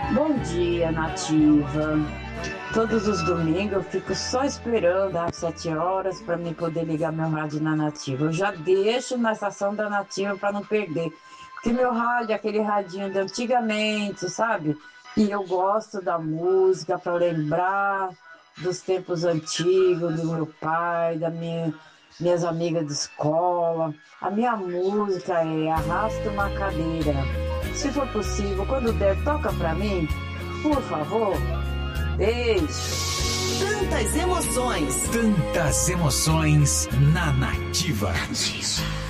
Bom dia, Nativa. Todos os domingos eu fico só esperando às 7 horas para me poder ligar meu rádio na Nativa. Eu já deixo na estação da Nativa para não perder. Porque meu rádio é aquele radinho de antigamente, sabe? E eu gosto da música para lembrar dos tempos antigos, do meu pai, minhas amigas de escola. A minha música é Arrasta uma Cadeira. Se for possível, quando der, toca pra mim, por favor. Beijo. Tantas emoções na Nativa.